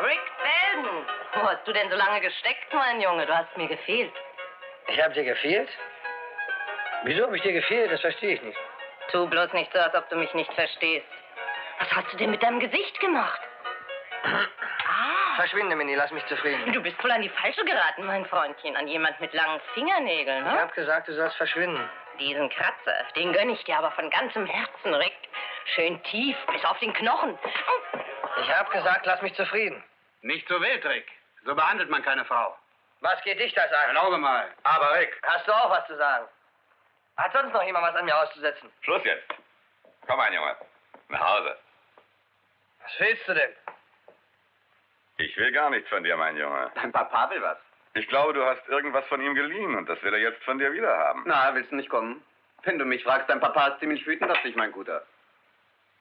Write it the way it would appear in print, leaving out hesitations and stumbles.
Rick Belden. Wo hast du denn so lange gesteckt, mein Junge? Du hast mir gefehlt. Ich habe dir gefehlt? Wieso habe ich dir gefehlt? Das verstehe ich nicht. Tu bloß nicht so, als ob du mich nicht verstehst. Was hast du denn mit deinem Gesicht gemacht? Verschwinde, Minnie, lass mich zufrieden. Du bist wohl an die Falsche geraten, mein Freundchen. An jemand mit langen Fingernägeln, Ich ne? habe gesagt, du sollst verschwinden. Diesen Kratzer, den gönn ich dir aber von ganzem Herzen, Rick. Schön tief, bis auf den Knochen. Ich habe gesagt, lass mich zufrieden. Nicht so wild, Rick. So behandelt man keine Frau. Was geht dich das an? Erlaube mal. Aber Rick, hast du auch was zu sagen? Hat sonst noch jemand was an mir auszusetzen? Schluss jetzt. Komm ein, Junge. Nach Hause. Was willst du denn? Ich will gar nichts von dir, mein Junge. Dein Papa will was. Ich glaube, du hast irgendwas von ihm geliehen und das will er jetzt von dir wieder haben. Na, willst du nicht kommen? Wenn du mich fragst, dein Papa ist ziemlich wütend auf dich, mein Guter.